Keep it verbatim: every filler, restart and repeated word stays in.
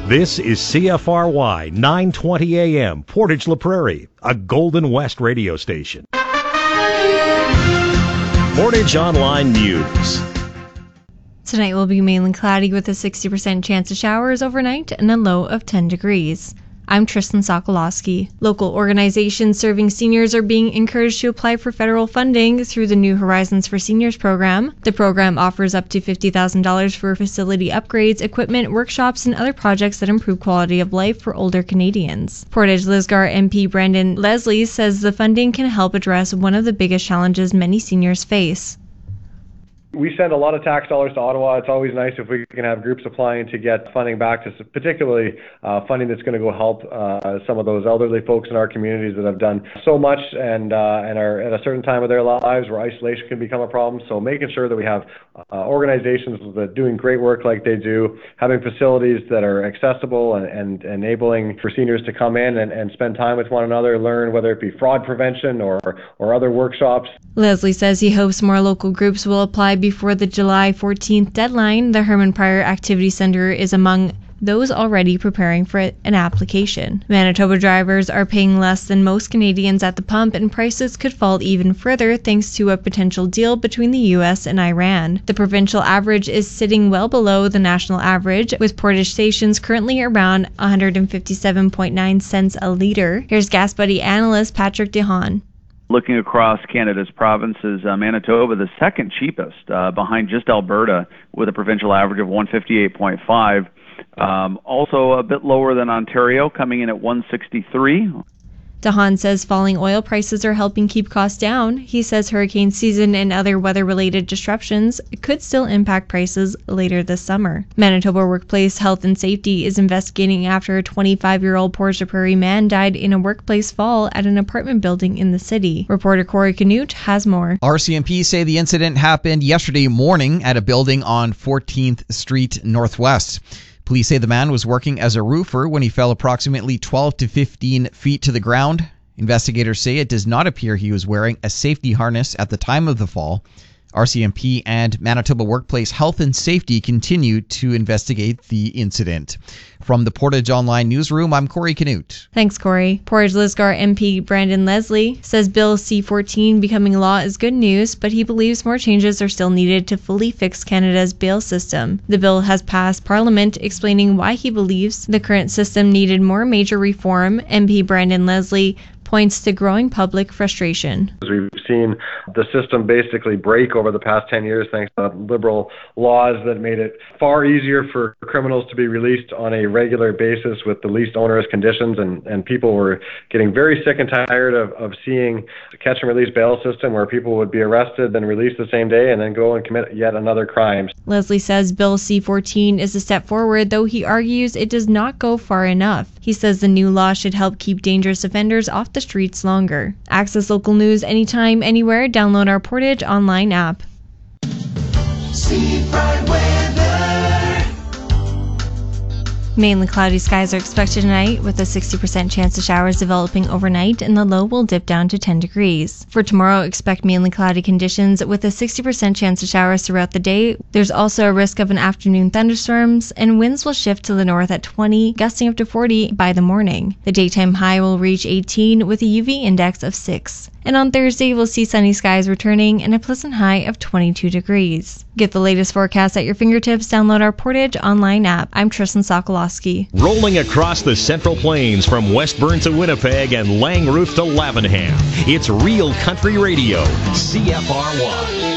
This is C F R Y nine twenty A M, Portage La Prairie, a Golden West radio station. Portage Online News. Tonight will be mainly cloudy with a sixty percent chance of showers overnight and a low of ten degrees. I'm Tristan Sokolowski. Local organizations serving seniors are being encouraged to apply for federal funding through the New Horizons for Seniors program. The program offers up to fifty thousand dollars for facility upgrades, equipment, workshops, and other projects that improve quality of life for older Canadians. Portage Lisgar M P Brandon Leslie says the funding can help address one of the biggest challenges many seniors face. We send a lot of tax dollars to Ottawa. It's always nice if we can have groups applying to get funding back, to particularly uh, funding that's going to go help uh, some of those elderly folks in our communities that have done so much and uh, and are at a certain time of their lives where isolation can become a problem. So making sure that we have uh, organizations that are doing great work like they do, having facilities that are accessible and, and enabling for seniors to come in and, and spend time with one another, learn whether it be fraud prevention or, or other workshops. Leslie says he hopes more local groups will apply before the July fourteenth deadline. The Herman Pryor Activity Center is among those already preparing for an application. Manitoba drivers are paying less than most Canadians at the pump, and prices could fall even further thanks to a potential deal between the U S and Iran. The provincial average is sitting well below the national average, with Portage stations currently around one hundred fifty-seven point nine cents a litre. Here's Gas Buddy analyst Patrick DeHaan. Looking across Canada's provinces, uh, Manitoba, the second cheapest, uh, behind just Alberta, with a provincial average of one fifty-eight point five. Um, also a bit lower than Ontario, coming in at one sixty-three. DeHaan says falling oil prices are helping keep costs down. He says hurricane season and other weather-related disruptions could still impact prices later this summer. Manitoba Workplace Health and Safety is investigating after a twenty-five-year-old Portage La Prairie man died in a workplace fall at an apartment building in the city. Reporter Corey Canute has more. R C M P say the incident happened yesterday morning at a building on fourteenth Street Northwest. Police say the man was working as a roofer when he fell approximately twelve to fifteen feet to the ground. Investigators say it does not appear he was wearing a safety harness at the time of the fall. R C M P and Manitoba Workplace Health and Safety continue to investigate the incident. From the Portage Online newsroom, I'm Corey Canute. Thanks, Corey. Portage Lisgar M P Brandon Leslie says Bill C fourteen becoming law is good news, but he believes more changes are still needed to fully fix Canada's bail system. The bill has passed Parliament, explaining why he believes the current system needed more major reform. M P Brandon Leslie points to growing public frustration. We've seen the system basically break over the past ten years thanks to liberal laws that made it far easier for criminals to be released on a regular basis with the least onerous conditions, and, and people were getting very sick and tired of, of seeing the catch and release bail system where people would be arrested, then released the same day, and then go and commit yet another crime. Leslie says Bill C fourteen is a step forward, though he argues it does not go far enough. He says the new law should help keep dangerous offenders off the streets longer. Access local news anytime, anywhere. Download our Portage Online app. See bright weather. Mainly cloudy skies are expected tonight, with a sixty percent chance of showers developing overnight, and the low will dip down to ten degrees. For tomorrow, expect mainly cloudy conditions with a sixty percent chance of showers throughout the day. There's also a risk of an afternoon thunderstorms, and winds will shift to the north at twenty, gusting up to forty by the morning. The daytime high will reach eighteen with a U V index of six. And on Thursday, we'll see sunny skies returning and a pleasant high of twenty-two degrees. Get the latest forecast at your fingertips. Download our Portage Online app. I'm Tristan Sokolowski. Rolling across the Central Plains from Westburn to Winnipeg and Langroof to Lavenham, it's Real Country Radio, C F R Y.